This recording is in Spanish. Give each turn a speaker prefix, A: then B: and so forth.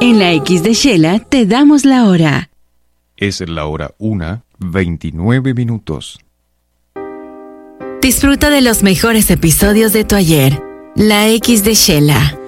A: En la X de Shela te damos la hora.
B: Es la hora 1:29.
A: Disfruta de los mejores episodios de tu ayer. La X de Shela.